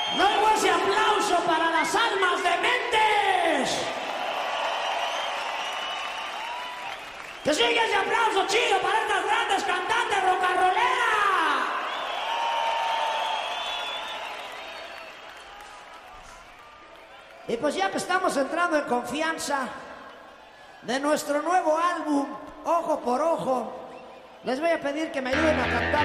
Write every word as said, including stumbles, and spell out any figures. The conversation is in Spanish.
Luego ese aplauso para las almas dementes. Que siga ese aplauso chido para estas grandes cantantes rock and rolleras. Y pues ya que estamos entrando en confianza de nuestro nuevo álbum, Ojo por Ojo, les voy a pedir que me ayuden a cantar